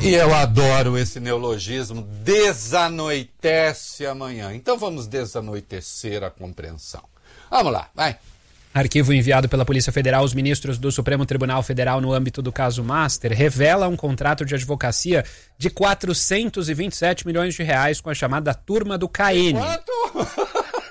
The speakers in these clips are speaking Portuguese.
E eu adoro esse neologismo, desanoitece amanhã. Então vamos desanoitecer a compreensão. Vamos lá, vai. Arquivo enviado pela Polícia Federal aos ministros do Supremo Tribunal Federal no âmbito do caso Master revela um contrato de advocacia de 427 milhões de reais com a chamada Turma do KN. Quanto?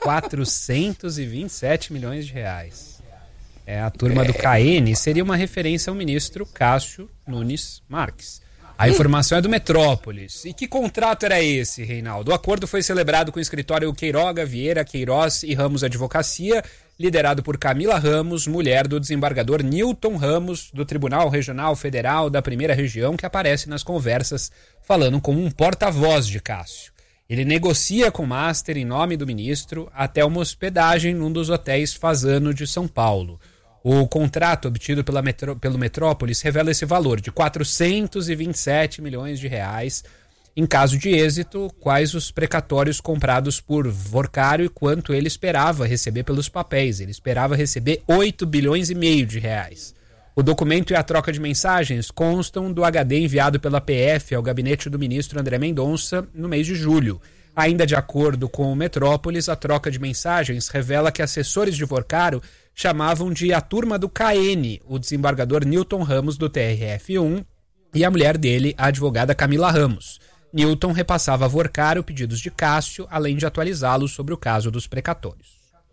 427 milhões de reais. A Turma do KN seria uma referência ao ministro Cássio Nunes Marques. A informação é do Metrópolis. E que contrato era esse, Reinaldo? O acordo foi celebrado com o escritório Queiroga, Vieira, Queiroz e Ramos Advocacia, liderado por Camila Ramos, mulher do desembargador Newton Ramos, do Tribunal Regional Federal da Primeira Região, que aparece nas conversas falando como um porta-voz de Cássio. Ele negocia com o Master em nome do ministro até uma hospedagem num dos hotéis Fasano de São Paulo. O contrato obtido pelo Metrópolis revela esse valor de 427 milhões de reais. Em caso de êxito, quais os precatórios comprados por Vorcário e quanto ele esperava receber pelos papéis. Ele esperava receber 8 bilhões e meio de reais. O documento e a troca de mensagens constam do HD enviado pela PF ao gabinete do ministro André Mendonça no mês de julho. Ainda de acordo com o Metrópolis, a troca de mensagens revela que assessores de Vorcário chamavam de a Turma do KN, o desembargador Newton Ramos do TRF1 e a mulher dele, a advogada Camila Ramos. Newton repassava a Vorcário pedidos de Cássio, além de atualizá-lo sobre o caso dos precatórios.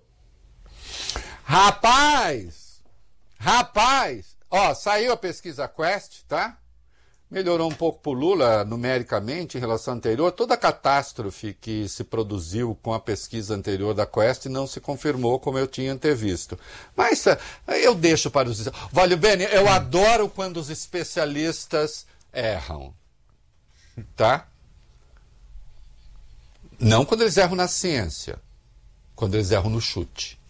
Rapaz! Ó, saiu a pesquisa Quest, tá? Melhorou um pouco pro Lula numericamente em relação à anterior. Toda a catástrofe que se produziu com a pesquisa anterior da Quest não se confirmou como eu tinha antevisto. Mas eu deixo para os... Valeu, Beni, eu adoro quando os especialistas erram. Tá? Não quando eles erram na ciência, quando eles erram no chute.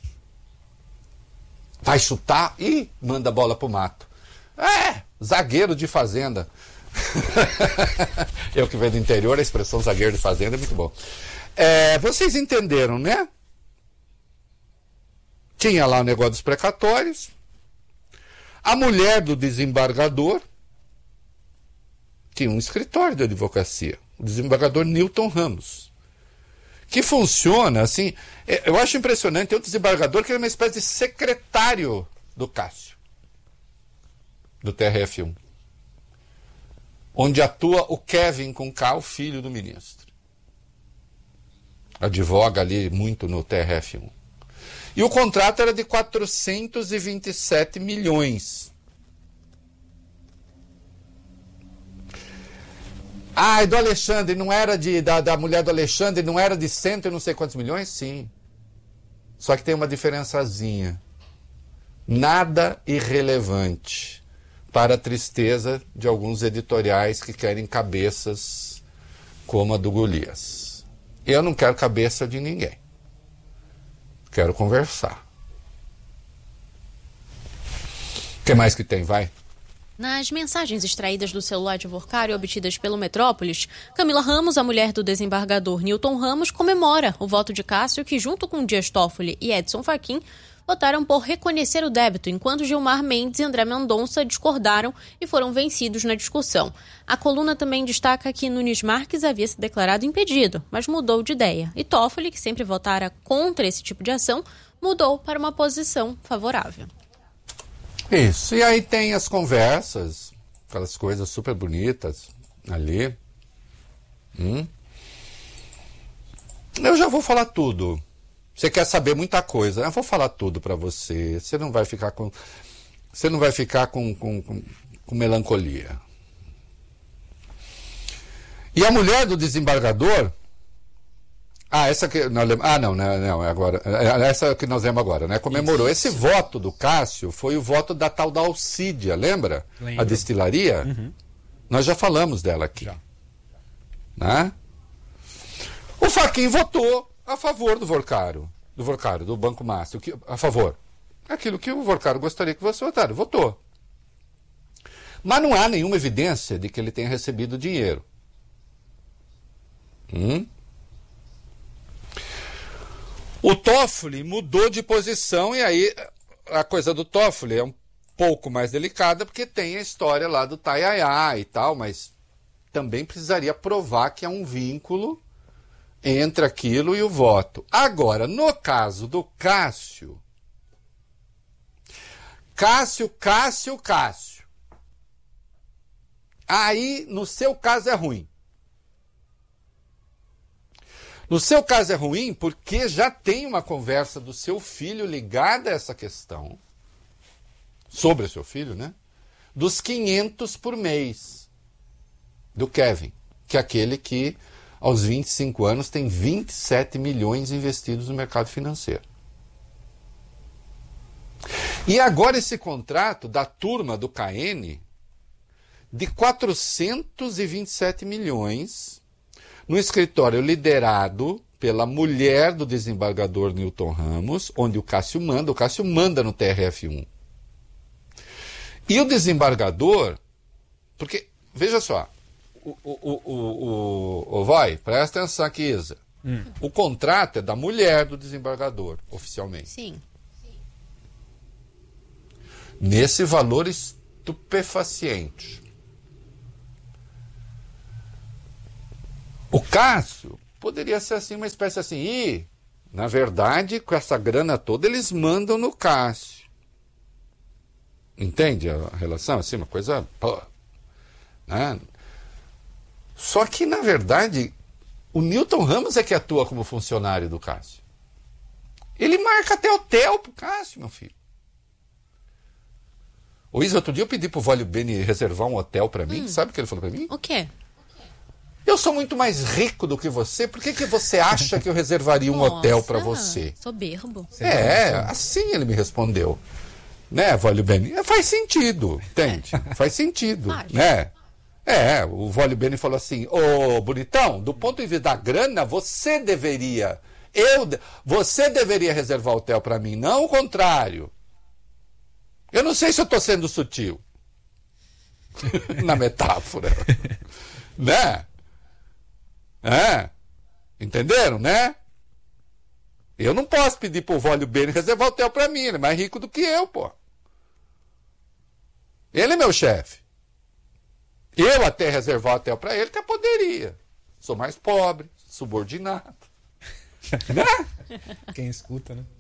Vai chutar e manda a bola pro mato. Zagueiro de fazenda. Eu que venho do interior, a expressão zagueiro de fazenda é muito bom. Vocês entenderam, né? Tinha lá o negócio dos precatórios. A mulher do desembargador tinha um escritório de advocacia, o desembargador Newton Ramos, que funciona assim. Eu acho impressionante, tem um desembargador que é uma espécie de secretário do Cássio, do TRF1, onde atua o Kevin com K, o filho do ministro. Advoga ali muito no TRF1. E o contrato era de 427 milhões. E do Alexandre, não era da mulher do Alexandre, não era de 100 e não sei quantos milhões? Sim. Só que tem uma diferençazinha. Nada irrelevante para a tristeza de alguns editoriais que querem cabeças como a do Golias. Eu não quero cabeça de ninguém. Quero conversar. O que mais que tem? Vai. Nas mensagens extraídas do celular de Vorcário obtidas pelo Metrópolis, Camila Ramos, a mulher do desembargador Newton Ramos, comemora o voto de Cássio, que junto com Dias Toffoli e Edson Fachin votaram por reconhecer o débito, enquanto Gilmar Mendes e André Mendonça discordaram e foram vencidos na discussão. A coluna também destaca que Nunes Marques havia se declarado impedido, mas mudou de ideia. E Toffoli, que sempre votara contra esse tipo de ação, mudou para uma posição favorável. Isso, e aí tem as conversas, aquelas coisas super bonitas ali. Eu já vou falar tudo. Você quer saber muita coisa, eu vou falar tudo para você. Você não vai ficar com melancolia. E a mulher do desembargador... essa que não, agora, essa que nós vemos agora, né? Comemorou. Esse voto do Cássio foi o voto da tal da Alcídia, lembra? Lembro. A destilaria? Uhum. Nós já falamos dela aqui. Já. Né? O Fachin votou a favor do Vorcário, do Banco Master, a favor. Aquilo que o Vorcário gostaria que você votasse, votou. Mas não há nenhuma evidência de que ele tenha recebido dinheiro. O Toffoli mudou de posição, e aí a coisa do Toffoli é um pouco mais delicada, porque tem a história lá do Taiaiá e tal, mas também precisaria provar que há um vínculo entre aquilo e o voto. Agora, no caso do Cássio, aí, no seu caso, é ruim. No seu caso é ruim porque já tem uma conversa do seu filho ligada a essa questão, sobre o seu filho, né? Dos 500 por mês do Kevin, que é aquele que, aos 25 anos, tem 27 milhões investidos no mercado financeiro. E agora esse contrato da turma do KN de 427 milhões no escritório liderado pela mulher do desembargador Newton Ramos, onde o Cássio manda no TRF1. E o desembargador, porque, veja só, vai, presta atenção aqui, Isa. O contrato é da mulher do desembargador, oficialmente. Sim. Nesse valor estupefaciente. O Cássio poderia ser assim, uma espécie assim, e, na verdade, com essa grana toda, eles mandam no Cássio. Entende a relação? Assim, uma coisa... Pô, né? Só que, na verdade, o Newton Ramos é que atua como funcionário do Cássio. Ele marca até hotel pro Cássio, meu filho. O Isa, outro dia eu pedi pro Vólio Bene reservar um hotel para mim. Sabe o que ele falou para mim? O quê? Eu sou muito mais rico do que você. Por que você acha que eu reservaria um hotel para você? Soberbo. Assim ele me respondeu. Né, Vólio Bene? Faz sentido, entende? Faz sentido, né? O Vólio Bene falou assim, ô bonitão, do ponto de vista da grana, você deveria reservar hotel para mim, não o contrário. Eu não sei se eu estou sendo sutil na metáfora, né? Entenderam, né? Eu não posso pedir pro Vólio Bene reservar hotel para mim, ele é mais rico do que eu, pô. Ele é meu chefe. Eu até reservar hotel para ele, até poderia. Sou mais pobre, subordinado. Né? Quem escuta, né?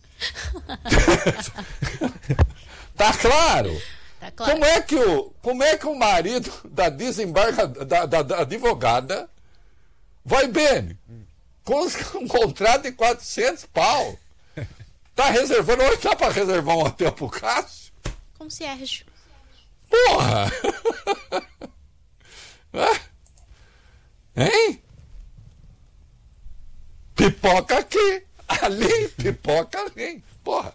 Tá claro? Tá claro. Como é que o marido da advogada vai bem? Com um contrato de 400 pau. Tá reservando, onde tá para reservar um hotel pro Cássio? Concierge. Porra! Hein? Pipoca aqui, ali, pipoca ali. Porra!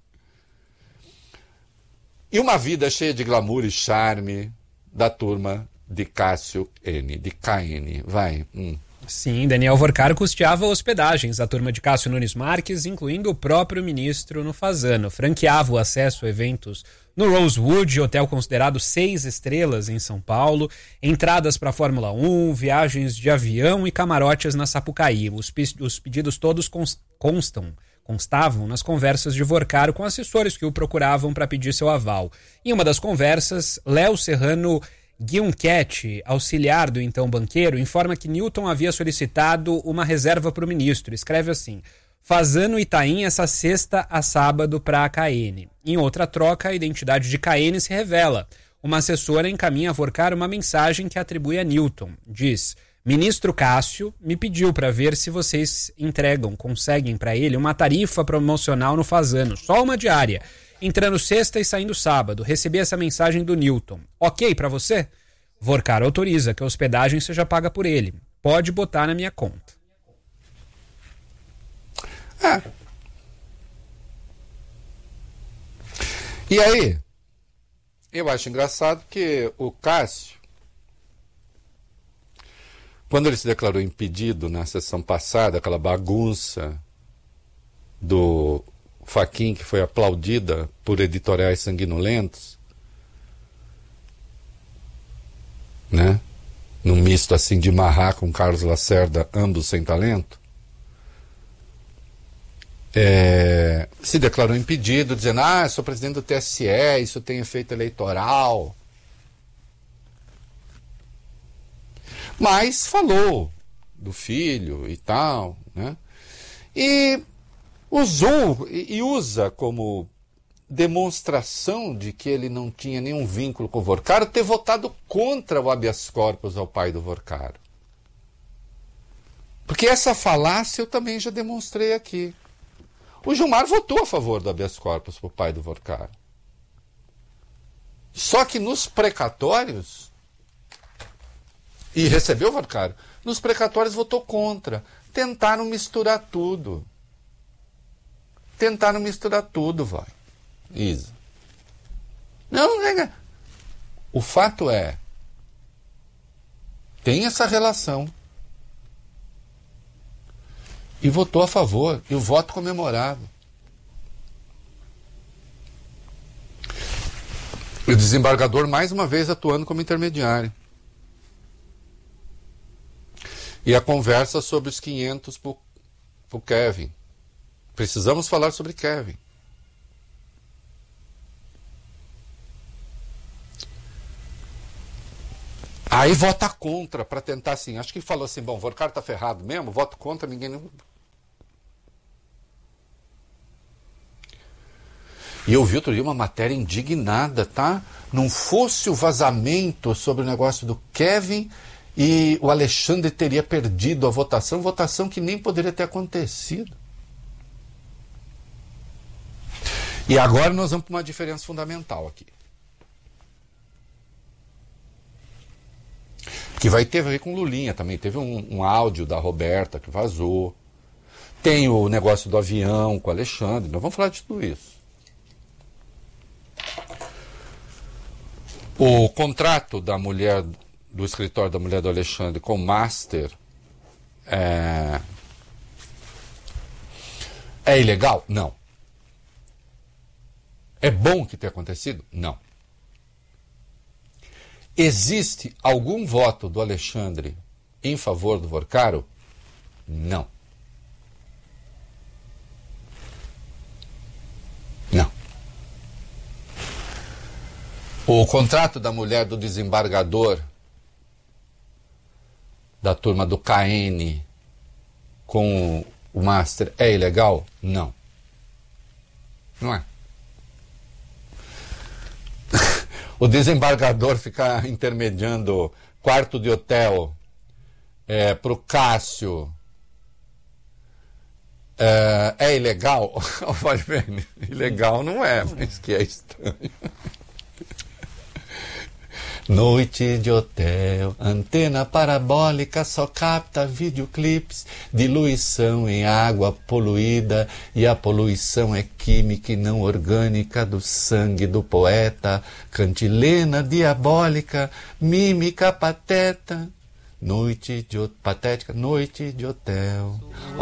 E uma vida cheia de glamour e charme da turma de Cássio N, de KN. Vai. Sim, Daniel Vorcaro custeava hospedagens à turma de Cássio Nunes Marques, incluindo o próprio ministro no Fasano. Franqueava o acesso a eventos no Rosewood, hotel considerado 6 estrelas em São Paulo, entradas para a Fórmula 1, viagens de avião e camarotes na Sapucaí. Os pedidos todos constavam nas conversas de Vorcaro com assessores que o procuravam para pedir seu aval. Em uma das conversas, Léo Serrano Guionchetti, auxiliar do então banqueiro, informa que Newton havia solicitado uma reserva para o ministro. Escreve assim: Fasano Itaim essa sexta a sábado para a KN. Em outra troca, a identidade de KN se revela. Uma assessora encaminha a Vorcaro uma mensagem que atribui a Newton. Diz: Ministro Cássio me pediu para ver se vocês conseguem para ele uma tarifa promocional no Fasano, só uma diária, entrando sexta e saindo sábado. Recebi essa mensagem do Newton. Ok para você? Vorcaro autoriza que a hospedagem seja paga por ele. Pode botar na minha conta. E aí, eu acho engraçado que o Cássio, quando ele se declarou impedido na sessão passada, aquela bagunça do Fachin, que foi aplaudida por editoriais sanguinolentos, né? Num misto assim de Marrá com Carlos Lacerda, ambos sem talento, se declarou impedido, dizendo: sou presidente do TSE, isso tem efeito eleitoral. Mas falou do filho e tal, né? E usou e usa como demonstração de que ele não tinha nenhum vínculo com o Vorcaro ter votado contra o habeas corpus ao pai do Vorcaro. Porque essa falácia eu também já demonstrei aqui. O Gilmar votou a favor do habeas corpus para o pai do Vorcaro. Só que nos precatórios, e recebeu o Vorcaro, nos precatórios votou contra. Tentaram misturar tudo. Vai. Isa. Não. O fato é, tem essa relação. E votou a favor. E o voto comemorado. E o desembargador, mais uma vez, atuando como intermediário. E a conversa sobre os 500 para o Kevin. Precisamos falar sobre Kevin. Aí vota contra, para tentar assim. Acho que ele falou assim, bom, o Vorcaro tá ferrado mesmo, voto contra, ninguém... E eu vi outro dia uma matéria indignada, tá? Não fosse o vazamento sobre o negócio do Kevin e o Alexandre teria perdido a votação que nem poderia ter acontecido. E agora nós vamos para uma diferença fundamental aqui. Que vai ter a ver com Lulinha também. Teve um áudio da Roberta que vazou. Tem o negócio do avião com o Alexandre. Nós vamos falar de tudo isso. O contrato da mulher, do escritório da mulher do Alexandre com o Master é ilegal? Não. É bom que tenha acontecido? Não. Existe algum voto do Alexandre em favor do Vorcaro? Não. Não. O contrato da mulher do desembargador da turma do KN com o Master é ilegal? Não. Não é. O desembargador ficar intermediando quarto de hotel para o Cássio é ilegal? Eu falei, bem, ilegal não é, mas que é estranho. Noite de hotel, antena parabólica só capta videoclipes, diluição em água poluída, e a poluição é química e não orgânica do sangue do poeta, cantilena diabólica, mímica pateta, patética noite de hotel.